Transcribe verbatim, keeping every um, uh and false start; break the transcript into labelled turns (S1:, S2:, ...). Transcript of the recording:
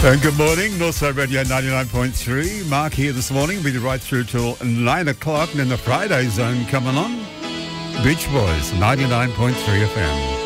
S1: And good morning, Northside Radio ninety-nine point three. Mark here this morning. We'll be right through till nine o'clock. And then the Friday Zone coming on. Beach Boys, ninety-nine point three F M.